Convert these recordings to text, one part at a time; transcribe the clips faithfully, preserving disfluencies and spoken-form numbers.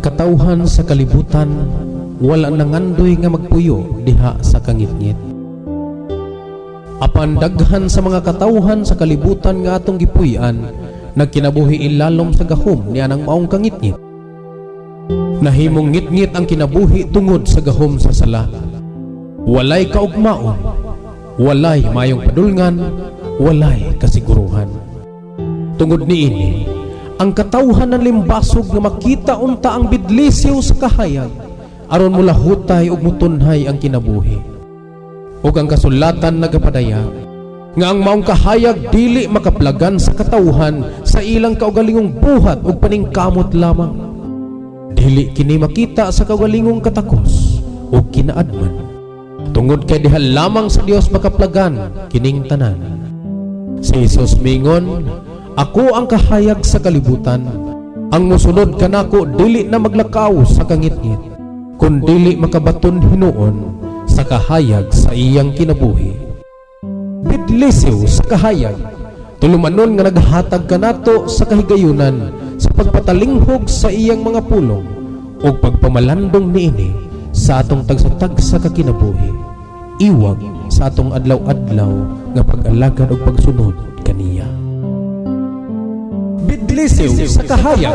katawhan sa kalibutan wala nangandoy nga magpuyo diha sa kangitngit. Apan daghan sa mga katawhan sa kalibutan nga atong gipuy-an nagkinabuhi ilalom sa gahom ni anang maong kangitngit. Nahimong ngitngit ang kinabuhi tungod sa gahom sa sala. Walay kaugmaon, walay mayong padulngan, walay kasiguruhan. Tungod niini, ang katawhan ng limbasog nga makita unta ang bidlisiw sa kahayag aron mula hutay ug mutunhay ang kinabuhi. Ug ang kasulatan nagapadayag nga ang maong kahayag dili makaplagan sa katawhan sa ilang kaugalingong buhat ug paningkamot lamang. Dili kini makita sa kaugalingong katakos ug kinaadman. Tungod kay diha lamang sa Dios makaplagan kining tanan. Si Jesus mingon, ako ang kahayag sa kalibutan. Ang mosunod kanako dili na maglakaw sa kangitngit, kun dili makabaton hinuon sa kahayag sa iyang kinabuhi. Bidlisiw sa kahayag, tulumanon nga naghatag kanato sa kahigayunan sa pagpatalinghog sa iyang mga pulong o pagpamalandong niini sa atong tagsatag sa kakinabuhi, iwag sa atong adlaw-adlaw nga pag-alagad o pagsunod kaniya. Bidlisiw sa kahayag.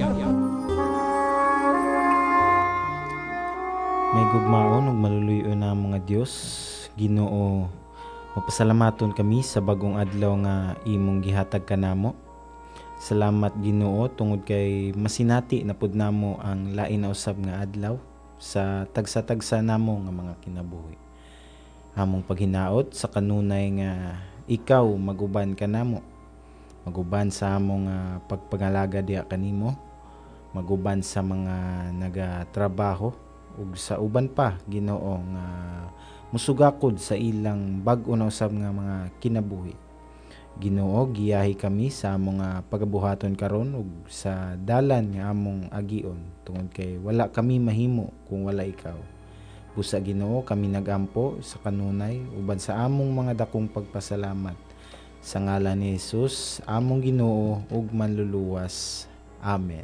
May gugmaon ug maluluyo na mga Dios, Ginoo, mapasalamaton kami sa bagong adlaw nga imong gihatag kanamo. Salamat Ginoo tungod kay masinati na pud namo ang lain na usab nga adlaw sa tagsa-tagsa namo nga mga kinabuhi. Among paghinaot sa kanunay nga ikaw maguban kanamo. Maguban sa among uh, pagpangalaga diha kanimo, maguban sa mga nagatrabaho ug sa uban pa Ginoo nga musugakod sa ilang bag-o na usab nga mga kinabuhi. Ginoo, giyahi kami sa among uh, pagabuhaton karon ug sa dalan nga among agion tungod kay wala kami mahimo kung wala ikaw. Busa Ginoo, kami nagampo sa kanunay uban sa among mga dakong pagpasalamat. Sa ngalan ni Jesus, among Ginoo ug manluluwas. Amen.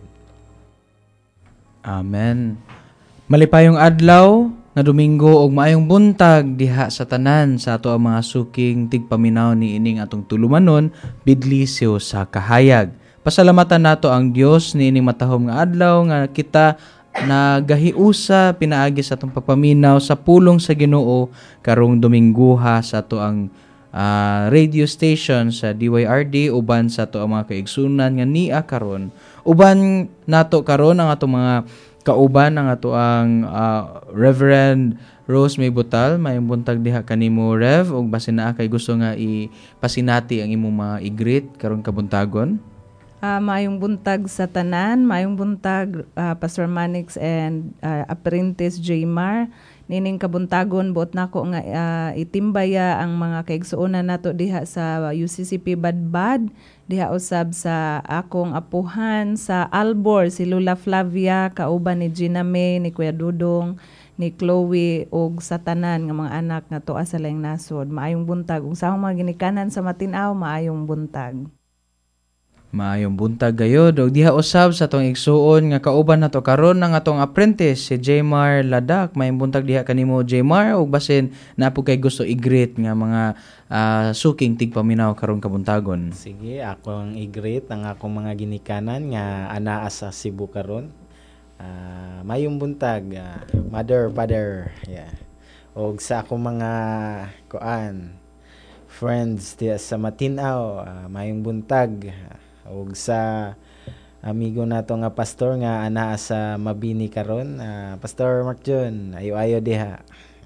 Amen. Malipayong adlaw nga Domingo ug maayong buntag diha sa tanan sa ato ang mga suking tigpaminaw ni ining atong tulumanon bidlisiw sa kahayag. Pasalamatan nato ang Dios ni ining matahom nga adlaw nga kita nagahiusa pinaagi sa atong pagpaminaw sa pulong sa Ginoo karong Domingguha sa ato ang uh, radio station sa D Y R D uban sa ato ang mga kaigsunan nga niya karon. Uban nato karon ang ato mga kauban ang ato ang uh, Reverend Rose May Butal. Mayong buntag diha kanimo Rev ug basin naa kay gusto nga ipasinati ang imong mga i-greet karong kabuntagon. Uh, maayong buntag sa tanan, maayong buntag uh, Pastor Manix and uh, Apprentice Jaymar. Nining kabuntagon buot nako nga uh, itimbaya ang mga kaigsuonan nato diha sa U C C P Badbad, diha usab sa akong apuhan sa Albor, si Lula Flavia, kauban ni Gina May, ni Kuya Dudong, ni Chloe ug sa tanan nga mga anak nga tuwa sa laing nasod. Maayong buntag ug sa akong mga ginikanan sa Matin-aw, maayong buntag. Maayong buntag gayod og diha usab sa atong igsuon nga kauban nato karon ng atong apprentice si Jaymar Ladak. Maayong buntag diha kanimo Jaymar ug basin napo kay gusto i-greet nga mga uh, suking tigpaminaw karong kabuntagon. Sige, ako ang i-greet ang akong mga ginikanan nga anaa sa Cebu karon. Uh, maayong buntag uh, mother father yeah. Og sa akong mga kuan friends diha sa Matin-aw, uh, maayong buntag. Og sa amigo nato nga pastor nga anaa sa Mabini karon, uh, Pastor Mark John, ayo-ayo diha.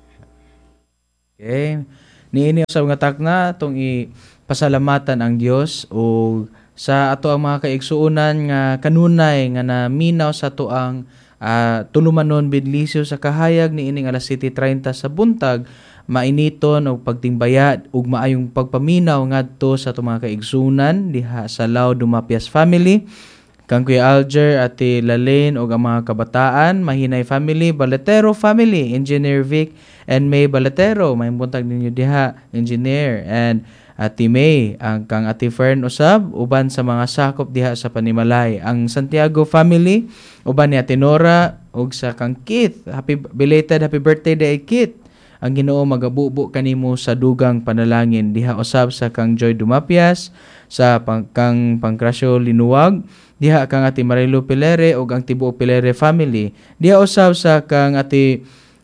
Okay. Niini usab nga takna tong ipasalamatan ang Dios og sa ato ang mga kaigsuonan nga kanunay nga naminaw sa ato ang uh, tulumanon bidlisiw sa kahayag ni ining alas siyete treinta sa buntag. Mainiton og pagtimbaya ug maayong pagpaminaw ngadto sa atong mga kaigsunan diha sa Lao Dumapias family, kang Kuya Alger, Ate Lalaine ug ang mga kabataan, Mahinay family, Baletero family, Engineer Vic and May Baletero. May buntag ninyo diha, Engineer, and Ati May, ang kang Ati Fern usab, uban sa mga sakop diha sa Panimalay. Ang Santiago family, uban ni Ati Nora, ug sa kang Keith. Happy belated happy birthday day Keith. Ang Ginoo magabubo kanimo sa dugang panalangin. Diha usab sa kang Joy Dumapias, sa pang, kang Pancracio Linuwag, diha kang Ati Marilu Pilere ug ang tibuok Pilere family. Diha usab sa kang Ati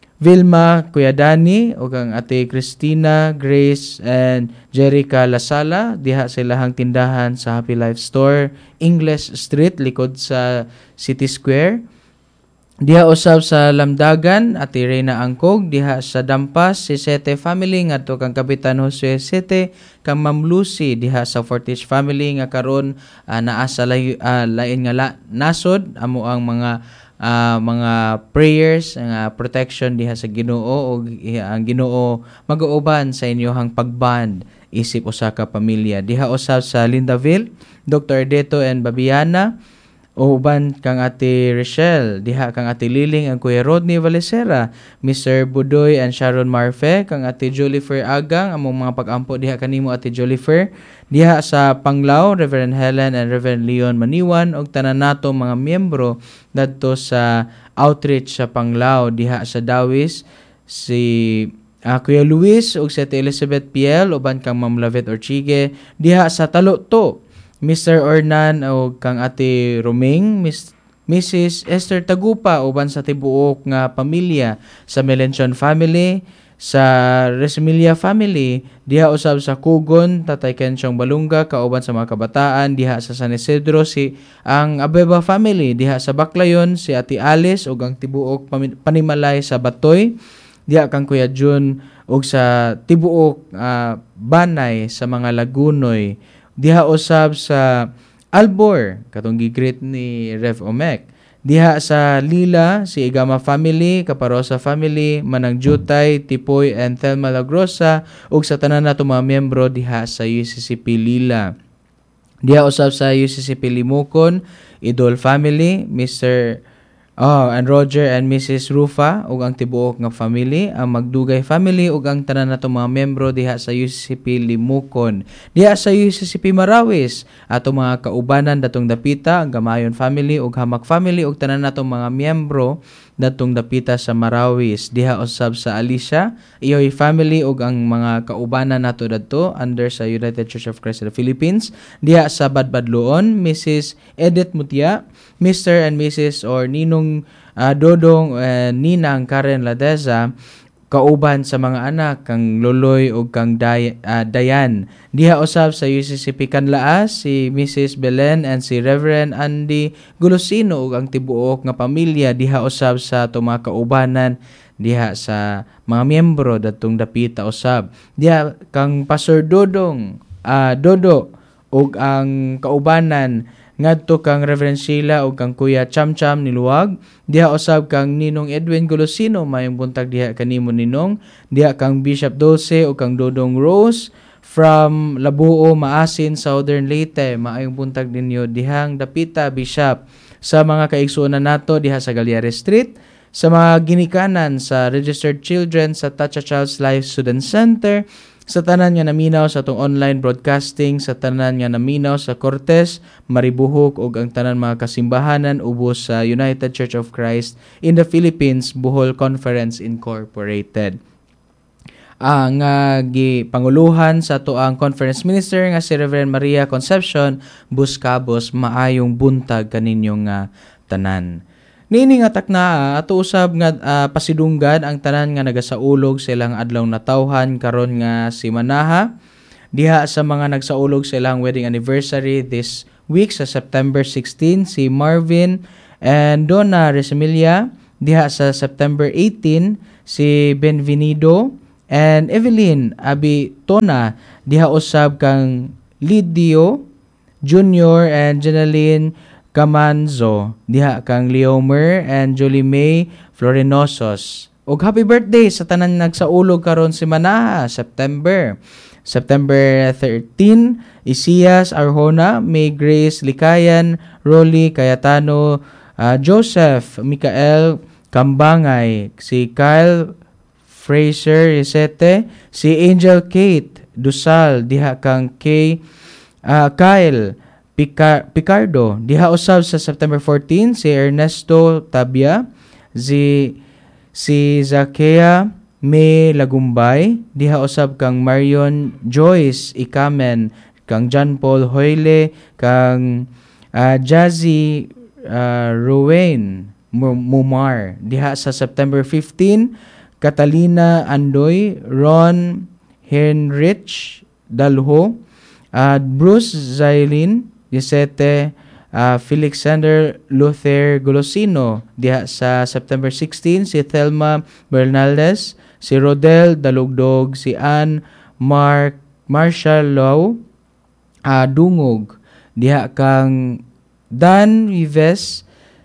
Vilma Kuya Dani ug ang Ati Christina Grace and Jerica Lasala, diha sa ilahang tindahan sa Happy Life Store, English Street, likod sa City Square. Diha usab sa Lamdagan, Ati Reyna Angkog, diha sa Dampas, si Sete family ngadto kang Kapitan Jose Sete, kang Ma'am Lucy diha sa Fortich family nga karon uh, naa sa lay, uh, lain nga la, nasod amo ang mga uh, mga prayers nga uh, protection diha sa Ginoo ug uh, ang Ginoo mag-uban sa inyohang pagband isip usa ka pamilya. Diha usab sa Lindaville, Doctor Deto and Babiana, o uban kang Ati Rochelle, diha kang Ati Liling ang Kuya Rodney Valesera, Mister Budoy and Sharon Marfe, kang Ati Jolifer Agang, among mga pag-ampo diha kanimo Ati Jolifer, diha sa Panglao, Reverend Helen and Reverend Leon Maniwan, og tanan nato mga miyembro dadto sa outreach sa Panglao, diha sa Dawis, si uh, Kuya Luis ug si Ati Elizabeth Piel, uban kang Ma'am Lavet Orchige, diha sa Taluto, Mister Ornan o kang Ati Roming, Miss Missus Esther Tagupa uban sa tibuok nga pamilya sa Melenchon family, sa Resmilia family, diha usab sa Kugon, Tatay Kenchong Balunga kauban sa mga kabataan, diha sa San Isidro si ang Abeba family, diha sa Baclayon si Ati Alice ug ang tibuok Panimalay sa Batoy, diha kang Kuya Jun ug sa tibuok uh, Banay sa mga Lagunoy, diha usab sa Albor katong gi-greet ni Rev Omek, diha sa Lila si Igama family, Caparosa family, Manang Jutay, Tipoy and Thelma Lagrosa ug sa tanan nato mga miyembro diha sa U C C P Lila. Diha usab sa U C C P Limukon, Idol family, Mister Oh, and Roger and Missus Rufa ug ang tibuok nga family, ang Magdugay family ug ang tanan nato mga miyembro diha sa U C C P Limukon. Diha sa U C C P Marawis, ato mga kaubanan datong dapita, ang Gamayon family ug Hamak family ug tanan nato mga miyembro datong dapita sa Marawis. Diha usab sa Alicia, Iyoy family ug ang mga kaubanan nato dadto under sa United Church of Christ in the Philippines. Diha sa Badbadloon, Missus Edith Mutia, Mister and Missus or Ninong uh, Dodong and Ninang Karen Ladeza, kauban sa mga anak kang Loloy ug kang Day, uh, Dayan. Diha usab sa U C C P Kanlaas si Missus Belen and si Reverend Andy Gulosino ug ang tibuok nga pamilya. Diha usab sa ato mga kaubanan diha sa mga miyembro datong dapita usab. Diha kang Pastor Dodong uh, Dodo ug ang kaubanan ngadto kang Reverend Sheila ug kang Kuya Chamcham Niluwag. Diha usab kang Ninong Edwin Golosino, mayong buntag diha kanimo Ninong. Diha kang Bishop Dulce ug kang Dodong Rose from Labuo, Maasin, Southern Leyte. Maayong buntag ninyo dihang dapita Bishop. Sa mga kaigsuonan nato diha sa Galiare Street, sa mga ginikanan sa Registered Children sa Touch a Child's Life Student Center, sa tanan nga naminaw sa atong online broadcasting, sa tanan nga naminaw sa Cortes, Maribuhok ug ang tanan mga kasimbahanan ubos sa United Church of Christ in the Philippines Bohol Conference Incorporated. Ang uh, gipanguluhan sa tuang conference minister nga si Reverend Maria Concepcion Buscabos, maayong buntag kaninyong uh, tanan. Nini nga takna ato usab nga uh, pasidunggan ang tanan nga nagasaulog sa ilang adlaw natawhan karon nga si Manaha diha sa mga nagsaulog sa ilang wedding anniversary this week sa September sixteen, si Marvin and Donna Resemilia. Diha sa September eighteen, si Benvenido and Evelyn Abitona. Diha usab kang Lidio Junior and Jenaline Camanzo. Diha kang Leomer and Julie May Florenosos. Og happy birthday sa tanan nagsaulog karon si Manaha, September. September thirteen, Isias Arjona, May Grace Likayan, Rolly Cayetano, uh, Joseph Mikael Kambangay, si Kyle Fraser Isete, si Angel Kate Dusal diha kang kay uh, Kyle Picar- Picardo. Diha usab sa September fourteen si Ernesto Tabia, si si Zakea May Lagumbay. Diha usab kang Marion Joyce Ikamen, kang John Paul Hoyle, kang uh, Jazzy uh, Ruwain Mumar. Diha sa September fifteen, Catalina Andoy, Ron Henrich Dalho, uh, Bruce Zailin, Gisete uh, Felixander Luther Golosino. Diha sa September sixteen, si Thelma Bernaldez, si Rodel Dalugdog, si Ann Mark Marshall Lau uh, Dungog. Diha kang Dan Vives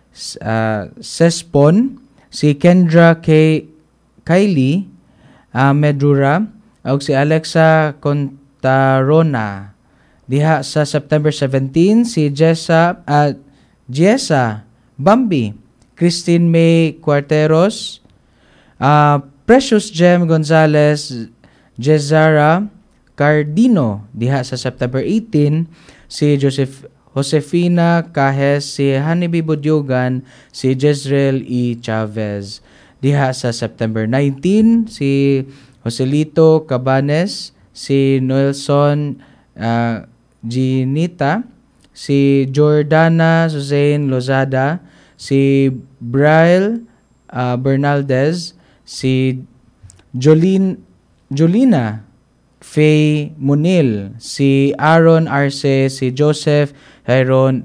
uh, Sespon, si Kendra K. Kylie uh, Medura, o si Alexa Contarona. Diha sa September seventeen, si Jessa uh, Jessa Bambi, Christine May Cuarteros, uh, Precious Gem Gonzalez, Jezara Cardino. Diha sa September eighteen, si Joseph Josefina Cajes, si Hanibi Budyogan, si Jezreel E. Chavez. Diha sa September nineteen, si Joselito Cabanes, si Nelson uh, Ginita, si Jordana Suzanne Lozada, si Braille uh, Bernaldez, si Jolin, Jolina Faye Munil, si Aaron Arce, si Joseph Hyron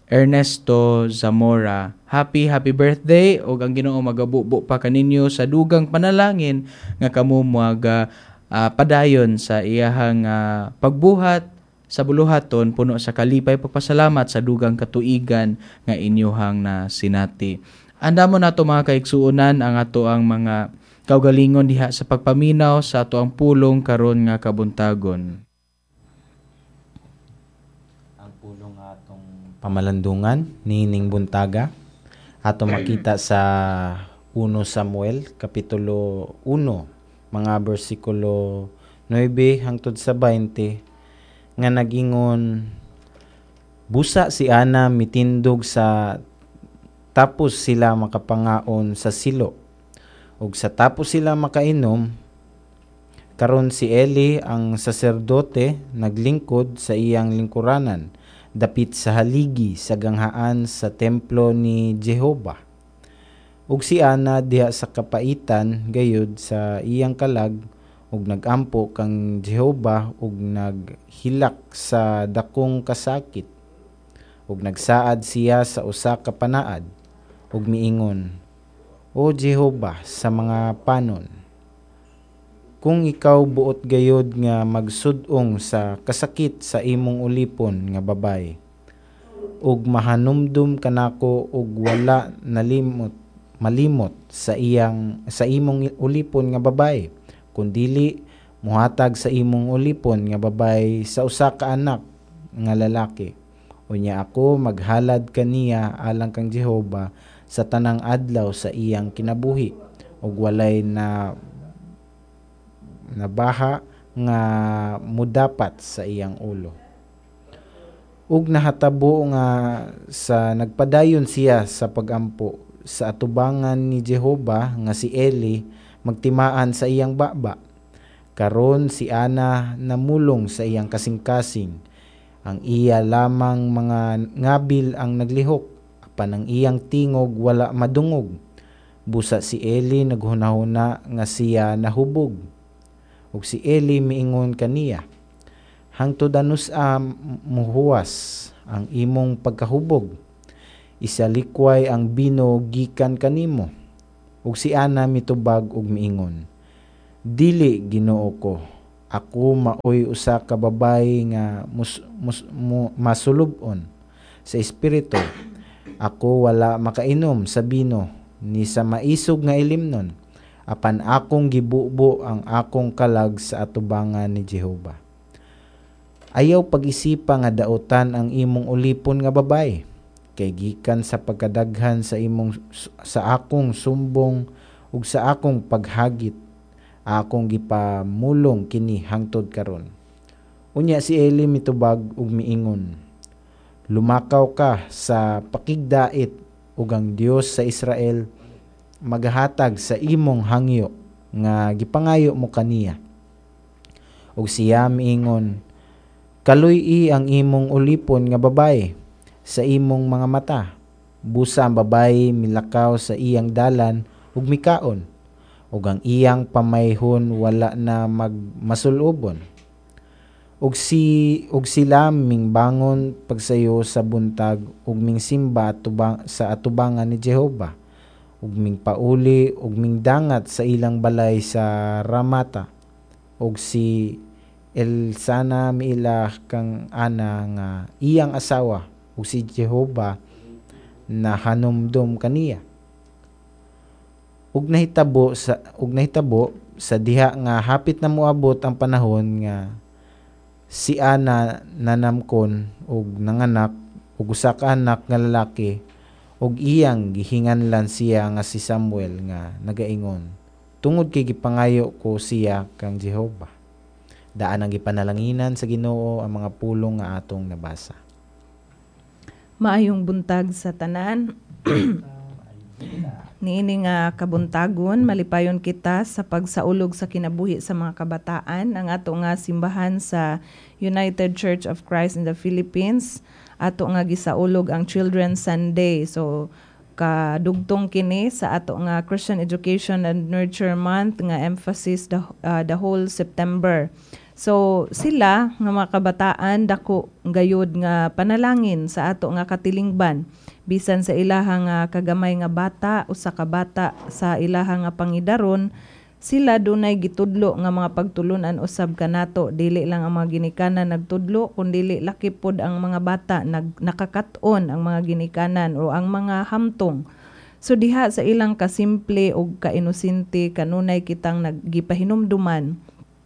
Ernesto Zamora. Happy, happy birthday, o ang Ginoo magabubo pa kaninyo sa dugang panalangin nga kamo mag uh, padayon sa iyahang uh, pagbuhat sa buluhaton, puno sa kalipay pagpasalamat sa dugang katuigan nga inyohang na sinati. Anda mo nato mga kaigsuunan ang ato ang mga kaugalingon diha sa pagpaminaw sa ato ang pulong karon nga kabuntagon. Ang pulong nga atong pamalandungan nining buntaga ato makita sa First Samuel kapitulo one, mga bersikulo nine hangtod sa twenty, nga nagingon, busa si Ana mitindog sa tapos sila makapangaon sa silo, ug sa tapos sila makainom, karon si Eli ang saserdote naglingkod sa iyang lingkuranan dapit sa haligi sa ganghaan sa templo ni Jehovah. Ug si Ana diha sa kapaitan gayud sa iyang kalag, ug nagampo kang Jehovah ug naghilak sa dakong kasakit, ug nagsaad siya sa usa ka panaad ug miingon, O Jehovah sa mga panon, kung ikaw buot gayod nga magsud-ong sa kasakit sa imong ulipon nga babay, ug mahanumdum kanako ug wala nalimot malimot sa iyang sa imong ulipon nga babay, kundili muhatag sa imong ulipon nga babay sa usa ka anak nga lalaki, unya ako maghalad kaniya alang kang Jehovah sa tanang adlaw sa iyang kinabuhi, ug walay na nabaha nga mudapat sa iyang ulo. Ug nahatabo nga sa nagpadayon siya sa pagampo sa atubangan ni Jehovah nga si Eli magtimaan sa iyang baba. Karon si Ana namulong sa iyang kasing-kasing, ang iya lamang mga ngabil ang naglihok, apan ang iyang tingog wala madungog. Busa si Eli naghunahuna nga siya nahubog. Ug si Eli miingon kaniya, hangtod anus a muhuwas ang imong pagkahubog, isalikway ang bino gikan kanimo. Ug si Ana mitubag ug miingon, dili Ginoo ko, ako maoy usa ka babay nga mus, mus, mu, masulubon sa espiritu. Ako wala makainom sa bino ni sa maisog nga ilimnon, apan akong gibubo ang akong kalag sa atubangan ni Jehovah. Ayaw pag-isipa nga daotan ang imong ulipon nga babay, kay gikan sa pagkadaghan sa imong sa akong sumbong ug sa akong paghagit, akong gipamulong kini hangtod karon. Unya si Eli mitubag ug miingon, lumakaw ka sa pakigdait ug ang Dios sa Israel magahatag sa imong hangyo nga gipangayo mo kaniya. Ug siya miingon, kaluy-i ang imong ulipon nga babaye sa imong mga mata. Busa ang babaye milakaw sa iyang dalan ug mikaon, ug ang iyang pamayhon wala na magmasulubon. Ug si ug sila mingbangon pagsayo sa buntag ug mingsimba atubang sa atubangan ni Jehova, ug mingpauli ug mingdangat sa ilang balay sa Ramata. Ug si Elsana miila kang ana nga iyang asawa, ug si Jehova na hanumdum kaniya. Ug nahitabo sa ug nahitabo sa diha nga hapit na moabot ang panahon nga si Ana nanamkon ug nanganak ug usa ka anak nga lalaki, ug iyang gihinganlan siya nga si Samuel nga nagaingon, tungod kay gipangayo ko siya kang Jehova. Daan ang gipanalanginan sa Ginoo ang mga pulong nga atong nabasa. Maayong buntag sa tanan. Niini nga kabuntagon, malipayon kita sa pagsaulog sa kinabuhi sa mga kabataan. Ang ato nga simbahan sa United Church of Christ in the Philippines, ato nga gisaulog ang Children's Sunday. So kadugtong kini sa ato nga Christian Education and Nurture Month nga emphasis the, uh, the whole September. So sila nga mga kabataan dako gayud nga panalangin sa ato nga katilingban bisan sa ilaha nga kagamay nga bata usa ka bata sa ilaha nga pangidaron, sila dunay gitudlo nga mga pagtulunan usab kanato. Dili lang ang mga ginikanan nagtudlo kundi laki pod ang mga bata nag nakakaton ang mga ginikanan o ang mga hamtong. So diha sa ilang kasimple ug kainosente kanunay kitang naggipahinumduman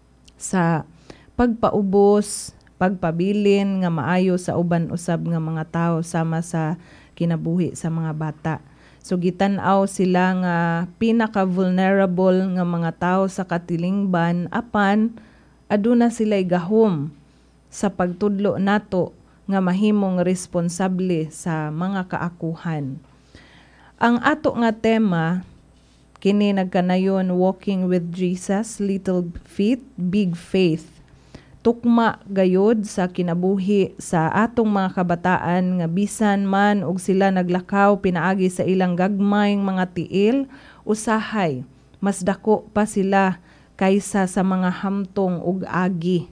sa pagpaubos, pagpabilin nga maayo sa uban usab nga mga tawo sama sa kinabuhi sa mga bata. So gitan-aw sila nga pinaka-vulnerable nga mga tawo sa katilingban apan aduna sila'y gahom sa pagtudlo nato nga mahimong responsable sa mga kaakuhan. Ang ato nga tema kini nagkanayon Walking with Jesus, Little Feet, Big Faith. Tukma gayod sa kinabuhi sa atong mga kabataan nga bisan man og sila naglakaw pinaagi sa ilang gagmayng mga tiil, usahay mas dako pa sila kaysa sa mga hamtong ug agi.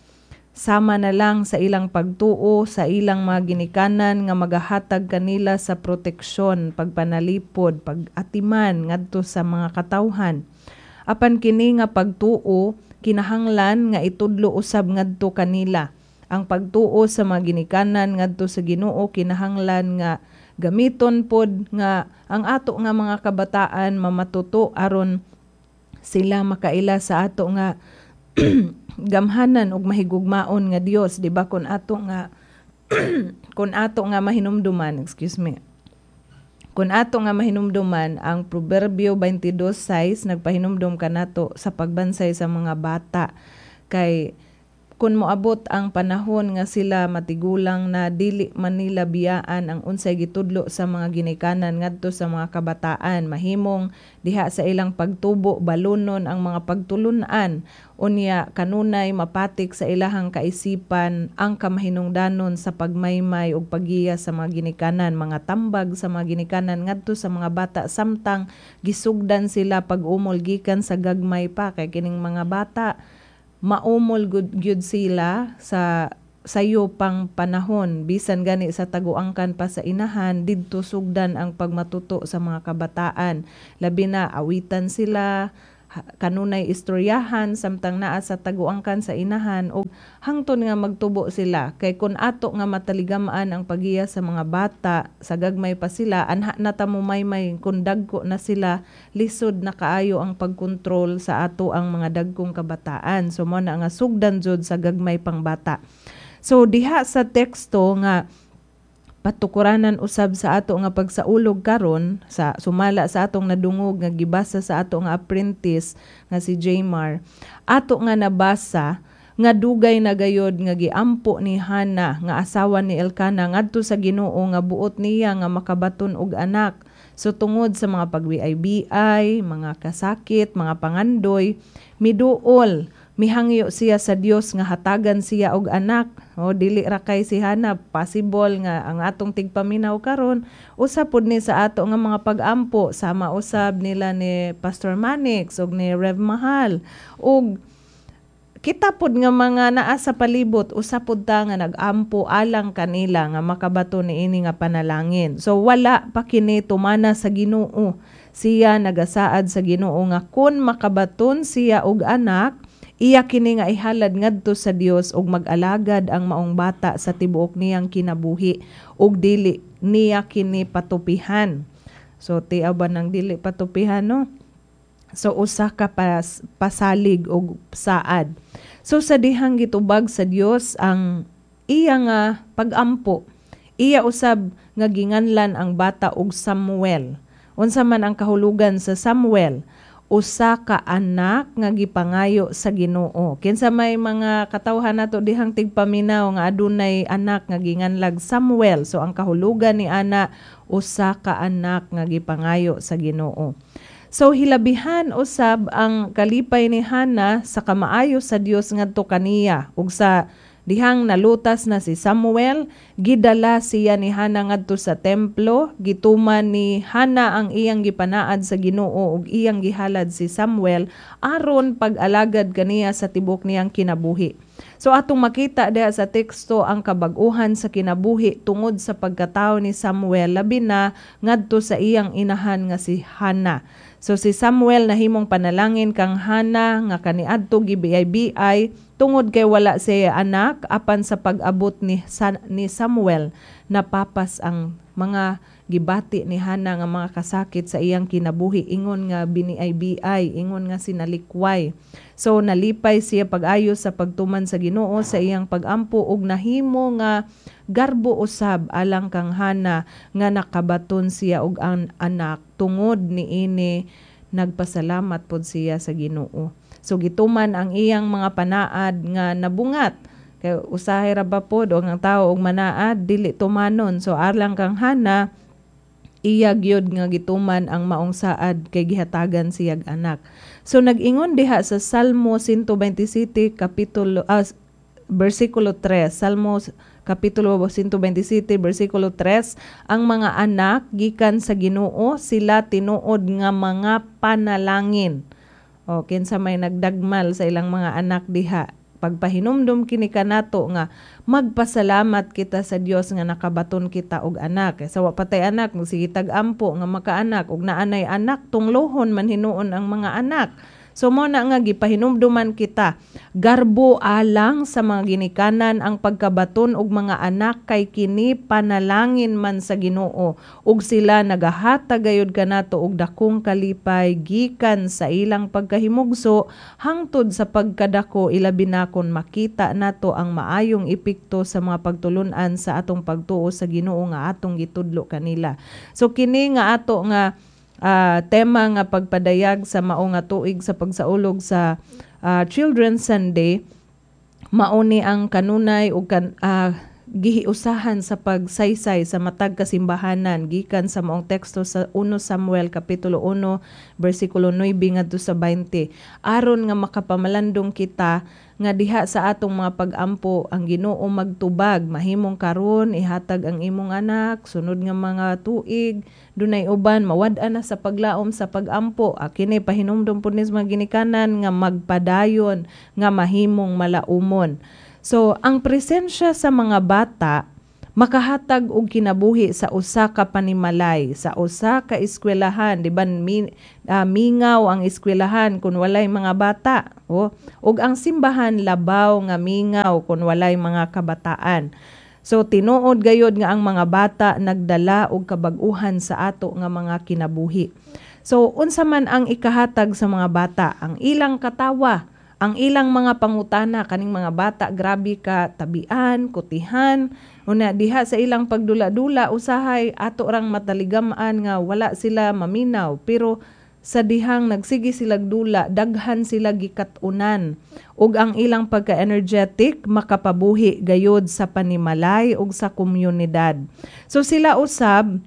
Sama na lang sa ilang pagtuo sa ilang mga ginikanan nga magahatag kanila sa proteksyon, pagpanalipod, pag-atiman ngadto sa mga katawhan. Apan kini nga pagtuo kinahanglan nga itudlo usab ngadto kanila. Ang pagtuo sa mga ginikanan ngadto sa Ginoo kinahanglan nga gamiton pod nga ang ato nga mga kabataan mamatuto aron sila makaila sa ato nga gamhanan ug mahigugmaon nga Dios, di ba? Kun ato nga kun ato nga mahinumduman, excuse me. Kun ato nga mahinumduman ang Proverbio twenty-two six nagpahinumdum kanato sa pagbansay sa mga bata kay kun moabot ang panahon nga sila matigulang na dili man nila biyaan ang unsay gitudlo sa mga ginikanan ngadto sa mga kabataan, mahimong diha sa ilang pagtubo balunon ang mga pagtulunan unya kanunay mapatik sa ilahang kaisipan ang kamahinungdanon sa pagmaymay ug paggiya sa mga ginikanan, mga tambag sa mga ginikanan ngadto sa mga bata samtang gisugdan sila pag-umol gikan sa gagmay pa kay kining mga bata maumol gyud sila sa sayo pang panahon bisan gani sa taguangkan pa sa inahan didto sugdan ang pagmatuto sa mga kabataan, labi na awitan sila kanunay istoryahan samtang naa sa taguangkan sa inahan og hangtod nga magtubo sila kay kun ato nga mataligamaan ang pagiya sa mga bata sa gagmay pa sila anha na ta mumaymay kun dagko na sila lisod na kaayo ang pagkontrol sa ato ang mga dagkong kabataan. So mo na nga sugdan jud sa gagmay pang bata. So diha sa teksto nga patukuranan usab sa ato nga pagsaulog karon sa sumala sa atong nadungog nga gibasa sa ato nga apprentice nga si Jaymar. Ato nga nabasa nga dugay na gayod nga giampo ni Hana nga asawa ni Elkana ngadto sa Ginoo nga buot niya nga makabaton og anak. So tungod sa mga pagbiay-biay, mga kasakit, mga pangandoy, miduol, mihangyo siya sa Dios nga hatagan siya og anak. O dili ra kay si Hana possible nga ang atong tigpaminaw karon usa pud ni sa ato nga mga pag-ampo sama usab nila ni Pastor Manix ug ni Rev Mahal ug kita pud nga mga naa sa palibot usa pud ta nga nag-ampo alang kanila nga makabato niini nga panalangin. So wala pa kini tumana sa Ginoo. Siya nagasaad sa Ginoo nga kun makabaton siya og anak, iya kini nga ihalad ngadto sa Dios ug mag-alagad ang maong bata sa tibuok niyang kinabuhi ug dili niya kini patupihan. So tiaw ba nang dili patupihan no? So usa ka pas, pasalig og saad. So sa dihang gitubag sa Dios ang iya nga pag-ampo, iya usab nga ginganlan ang bata og Samuel. Unsa man ang kahulugan sa Samuel? Usa ka anak nga gipangayo sa Ginoo. Kinsa may mga katawhan nato dihang tigpaminaw nga adunay anak nga ginganlag Samuel. So ang kahulugan ni ana usa ka anak nga gipangayo sa Ginoo. So hilabihan usab ang kalipay ni Hana sa kamaayo sa Dios ngadto kaniya ug sa dihang nalutas na si Samuel, gidala siya ni Hana ngadto sa templo, gituman ni Hana ang iyang gipanaad sa Ginoo ug iyang gihalad si Samuel aron pag-alagad kaniya sa tibok niyang kinabuhi. So atong makita diha sa teksto ang kabag-uhan sa kinabuhi tungod sa pagkatao ni Samuel labi na ngadto sa iyang inahan nga si Hana. So si Samuel nahimong panalangin kang Hana nga kaniadto gibiay-biay tungod kay wala siya anak apan sa pag-abot ni San, ni Samuel napapas ang mga gibati ni Hana nga mga kasakit sa iyang kinabuhi ingon nga biniay-biay, ingon nga sinalikway. So nalipay siya pag-ayo sa pagtuman sa Ginoo sa iyang pag-ampo ug nahimo nga garbo usab alang kang Hana nga nakabaton siya og an anak tungod niini nagpasalamat pod siya sa Ginoo. So gituman ang iyang mga panaad nga nabungat. Kay usahay ra ba pod og ang tawo og manaad dili tumanon. So alang kang Hana iya gyud nga gituman ang maong saad kay gihatagan siyag anak. So nag-ingon diha sa Salmo one twenty-seven kapitulo uh, versikulo three, Salmo kapitulo one twenty-seven versikulo three, ang mga anak gikan sa Ginoo sila tinuod nga mga panalangin. O kinsa may nagdagmal sa ilang mga anak diha, pagpahinumdum kini kanato nga magpasalamat kita sa Dios nga nakabaton kita og anak. Sa wa patay anak sige tag-ampo nga makaanak ug naanay anak tunglohon man hinuon ang mga anak. So mo na nga gipahinumduman kita garbo alang sa mga ginikanan ang pagkabaton og mga anak kay kini panalangin man sa Ginoo ug sila nagahatag gayud kanato og dakong kalipay gikan sa ilang pagkahimugso hangtod sa pagkadako ilabi na kon makita nato ang maayong epekto sa mga pagtulun-an sa atong pagtuo sa Ginoo nga atong gitudlo kanila. So kini nga ato nga Uh, tema nga pagpadayag sa mao nga tuig sa pagsaulog sa uh, Children's Sunday mauni ang kanunay ug kan, uh, gihiusahan sa pagsaysay sa matag kasimbahanan gikan sa maong teksto sa one Samuel kapitulo one bersikulo nine ngadto sa twenty aron nga makapamalandong kita nga diha sa atong mga pag-ampo ang Ginoo magtubag mahimong karon ihatag ang imong anak sunod nga mga tuig dunay uban mawad-an na sa paglaom sa pag-ampo kini pahinumdom pud ni mga ginikanan nga magpadayon nga mahimong malaumon. So ang presensya sa mga bata makahatag og kinabuhi sa usa ka panimalay, sa usa ka eskwelahan, di ba min, uh, mingaw ang eskwelahan kung walay mga bata, o ug ang simbahan labaw nga mingaw kung walay mga kabataan. So tinuod gayod nga ang mga bata nagdala og kabag-uhan sa ato nga mga kinabuhi. So unsa man ang ikahatag sa mga bata? Ang ilang katawa, ang ilang mga pangutana kaning mga bata grabe ka tabian, kutihan, una diha sa ilang pagdula-dula usahay ato rang mataligamaan nga wala sila maminaw pero sa dihang nagsigi silag dula daghan sila gikatunan ug ang ilang pagka-energetic makapabuhi gayod sa panimalay ug sa komunidad. So sila usab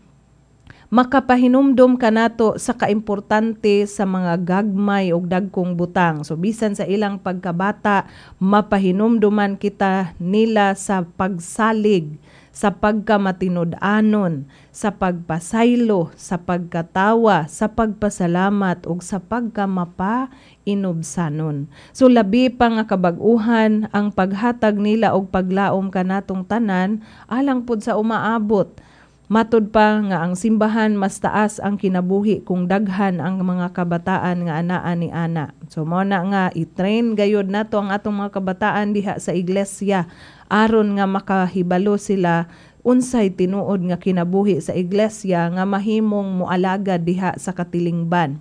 makapahinumdom kanato sa kaimportante sa mga gagmay ug dagkong butang. So bisan sa ilang pagkabata, mapahinumduman kita nila sa pagsalig, sa pagkamatinud-anon, sa pagpasaylo, sa pagkatawa, sa pagpasalamat ug sa pagkamapa inubsanon. So labi pa nga kabag-uhan ang paghatag nila og paglaom kanatong tanan alang pud sa umaabot. Matud pa nga ang simbahan mas taas ang kinabuhi kung daghan ang mga kabataan nga anaa ni ana. So mo na nga i-train gayud nato ang atong mga kabataan diha sa iglesia aron nga makahibalo sila unsay tinuod nga kinabuhi sa iglesia nga mahimong moalagad diha sa katilingban.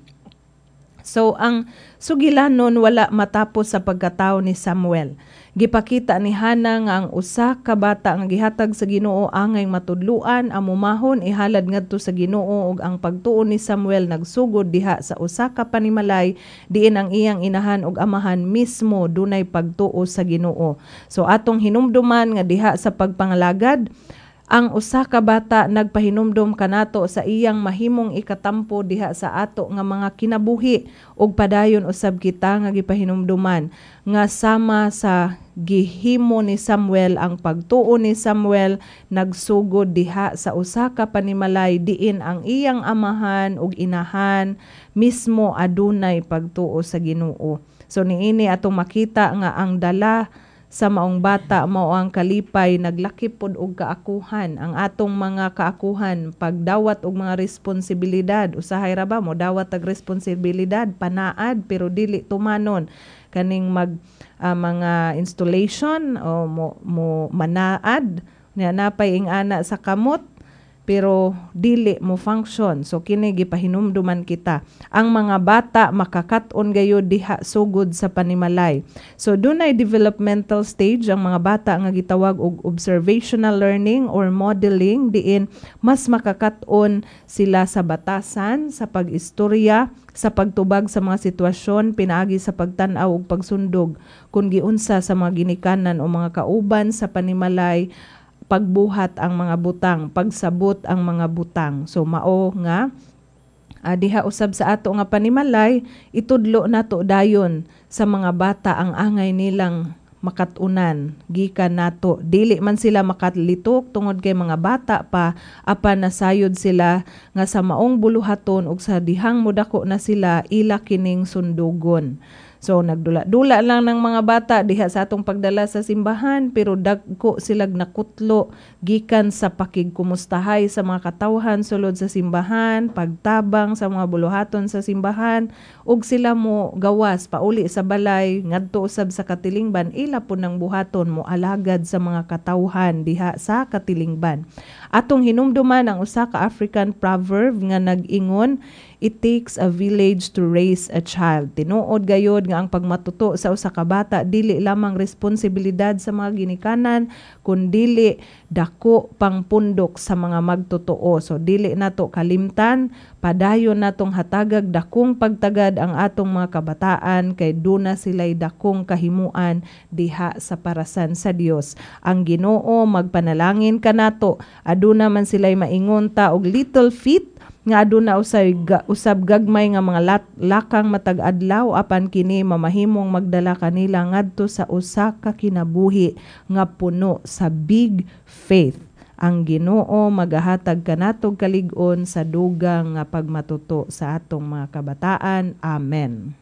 So ang sugilanon wala matapos sa pagkatao ni Samuel. Gipakita ni Hana nga ang usa ka bata nga gihatag sa Ginoo angay matudluan amumahon ihalad ngadto sa Ginoo ug ang pagtuo ni Samuel nagsugod diha sa usa ka panimalay diin ang iyang inahan ug amahan mismo dunay pagtuo sa Ginoo. So atong hinumduman nga diha sa pagpangalagad ang usa ka bata nagpahinumdom kanato sa iyang mahimong ikatampo diha sa ato nga mga kinabuhi ug padayon usab kita nga gipahinumduman nga sama sa gihimo ni Samuel ang pagtuo ni Samuel nagsugod diha sa usa ka panimalay diin ang iyang amahan ug inahan mismo adunay pagtuo sa Ginoo. So niini atong makita nga ang dala sa maong bata mao ang kalipay naglaki pod og kaakuhan ang atong mga kaakuhan pagdawat og mga responsibilidad usahay ra ba mo dawat og responsibilidad panaad pero dili tumanon kaning mag uh, mga installation o mo, mo manaad na napay ing ana sa kamot pero dili mo function. So kini gipahinumduman kita. Ang mga bata makakaton gayud diha sugod sa panimalay. So dunay developmental stage ang mga bata nga gitawag og observational learning or modeling diin mas makakaton sila sa batasan, sa pag-istorya, sa pagtubag sa mga sitwasyon pinaagi sa pagtan-aw ug pagsundog kun giunsa sa mga ginikanan o mga kauban sa panimalay pagbuhat ang mga butang, pagsabot ang mga butang. So mao nga uh, diha usab sa ato nga panimalay itudlo nato dayon sa mga bata ang angay nilang makatunan gikan nato dili man sila makalitok tungod kay mga bata pa apan nasayod sila nga sa maong buluhaton ug sa dihang modako na sila ila kining sundugon. So nagdula-dula lang ng mga bata diha sa atong pagdala sa simbahan pero dagko silag nakutlo gikan sa pakigkumustahay sa mga katawhan sulod sa simbahan, pagtabang sa mga buluhaton sa simbahan ug sila mo gawas pauli sa balay ngadto usab sa katilingban ila po ng buhaton mo alagad sa mga katawhan diha sa katilingban. Atong hinumduman ang usa ka African proverb nga nag-ingon, it takes a village to raise a child. Tinuod gayod nga ang pagmatuto sa usa ka bata dili lamang responsibilidad sa mga ginikanan kundi dako pang pundok sa mga magtotoo. So dili nato kalimtan, padayon natong hatagag dakong pagtagad ang atong mga kabataan kay duna sila'y dakong kahimuan diha sa parasan sa Dios. Ang Ginoo magpanalangin kanato aduna man sila'y maingon ta og little feet nga aduna usay ga, usab gagmay nga mga lat, lakang matag adlaw apan kini mamahimong magdala kanila ngadto sa usa ka kinabuhi nga puno sa big faith. Ang Ginoo magahatag kanatog kalig-on sa dugang nga pagmatuto sa atong mga kabataan. Amen.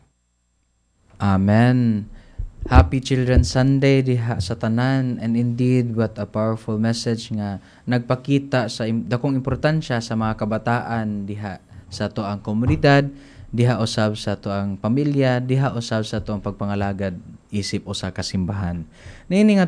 Amen. Happy Children's Sunday diha sa tanan, and indeed what a powerful message nga nagpakita sa im- dakong importansya sa mga kabataan diha sa toang komunidad, diha usab sa toang pamilya, diha usab sa toang pagpangalagad isip usa ka simbahan. Niini nga